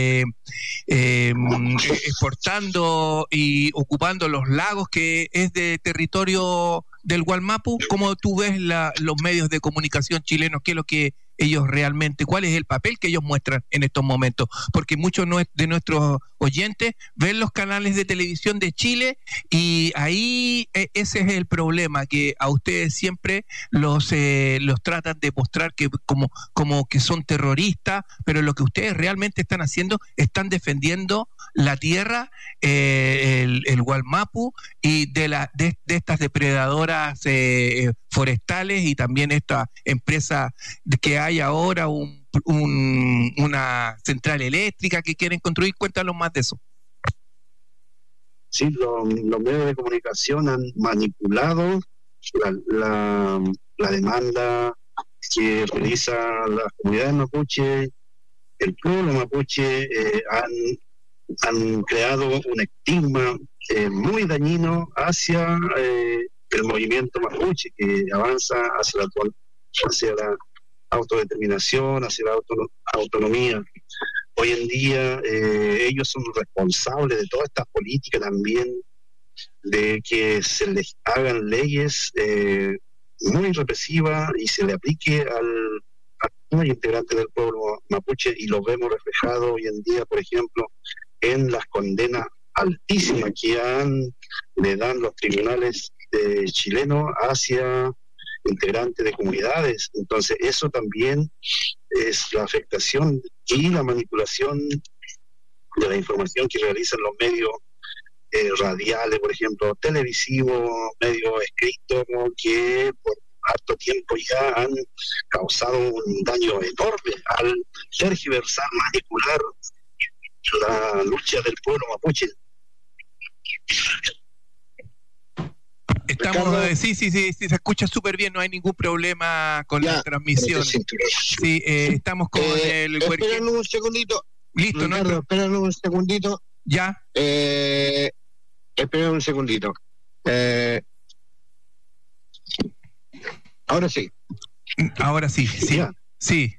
exportando y ocupando los lagos que es de territorio del Wallmapu. ¿Cómo tú ves los medios de comunicación chilenos? ¿Qué es lo que ellos realmente, cuál es el papel que ellos muestran en estos momentos? Porque muchos de nuestros oyentes ven los canales de televisión de Chile y ahí ese es el problema, que a ustedes siempre los tratan de mostrar que como que son terroristas, pero lo que ustedes realmente están haciendo, están defendiendo la tierra, el Wallmapu, y de estas depredadoras forestales, y también esta empresa que hay ahora, una central eléctrica que quieren construir. Cuéntanos más de eso. Sí, los medios de comunicación han manipulado la demanda que realiza la comunidad mapuche, el pueblo mapuche. Han creado un estigma muy dañino hacia el movimiento mapuche, que avanza hacia la autodeterminación, hacia la autonomía. Hoy en día ellos son responsables de toda esta política también, de que se les hagan leyes muy represivas y se le aplique a los integrantes del pueblo mapuche, y lo vemos reflejado hoy en día, por ejemplo, en las condenas altísimas que le dan los tribunales chilenos hacia integrantes de comunidades. Entonces eso también es la afectación y la manipulación de la información que realizan los medios radiales, por ejemplo, televisivos, medios escritos, que por harto tiempo ya han causado un daño enorme al tergiversar, manipular la lucha del pueblo mapuche. Estamos, sí, se escucha súper bien, no hay ningún problema con la transmisión. Sí, estamos con el... Espéranos un segundito. Listo, Ricardo, ¿no? Espéranos un segundito. Ya. Espéranos un segundito. Ahora sí. Ahora sí. Sí.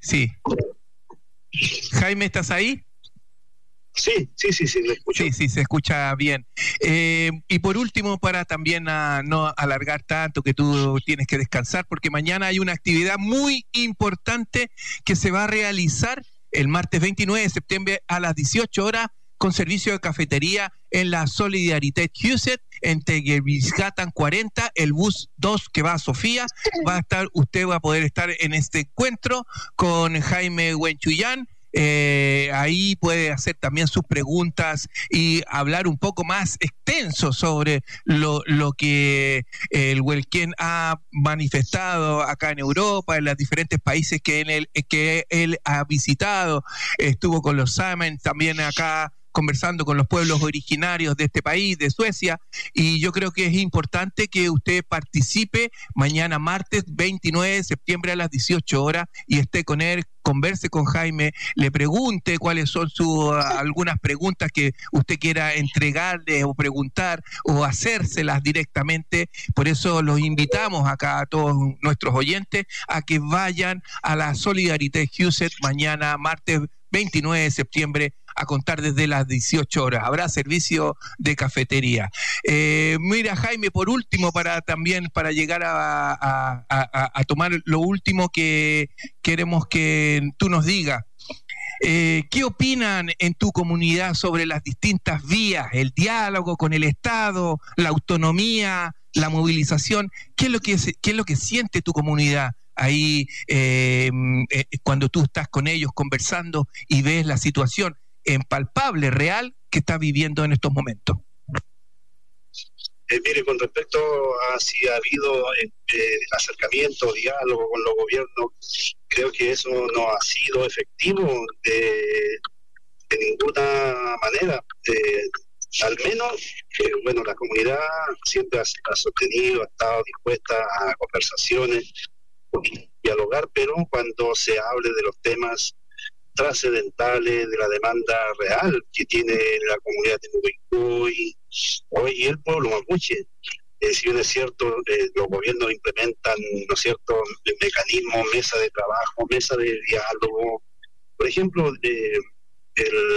Jaime, ¿estás ahí? Sí, le escucho. Sí, se escucha bien. Y por último, para también no alargar tanto, que tú tienes que descansar, porque mañana hay una actividad muy importante que se va a realizar el martes 29 de septiembre a las 18 horas, con servicio de cafetería en la Solidaridad Huset, en Teguerisgatan 40, el bus 2 que va a Sofía. Usted va a poder estar en este encuentro con Jaime Huenchuyán. Ahí puede hacer también sus preguntas y hablar un poco más extenso sobre lo que el Huelquén ha manifestado acá en Europa, en los diferentes países que él ha visitado. Estuvo con los Samen también acá, conversando con los pueblos originarios de este país, de Suecia, y yo creo que es importante que usted participe mañana martes 29 de septiembre a las 18 horas y esté con él, converse con Jaime, le pregunte cuáles son algunas preguntas que usted quiera entregarle o preguntar o hacérselas directamente. Por eso los invitamos acá a todos nuestros oyentes a que vayan a la Solidaridad Huset mañana martes 29 de septiembre a contar desde las 18 horas. Habrá servicio de cafetería. Mira, Jaime, por último, para llegar a tomar lo último que queremos que tú nos digas. ¿Qué opinan en tu comunidad sobre las distintas vías, el diálogo con el Estado, la autonomía, la movilización? ¿Qué es lo que siente tu comunidad ahí cuando tú estás con ellos conversando y ves la situación palpable, real, que está viviendo en estos momentos? Mire, con respecto a si ha habido acercamiento, diálogo con los gobiernos, creo que eso no ha sido efectivo de ninguna manera. Al menos, la comunidad siempre ha sostenido, ha estado dispuesta a conversaciones, dialogar, pero cuando se hable de los temas trascendentales, de la demanda real que tiene la comunidad de Temuco y el pueblo mapuche. Si bien es cierto, los gobiernos implementan, ¿no es cierto?, mecanismos, mesa de trabajo, mesa de diálogo. Por ejemplo, el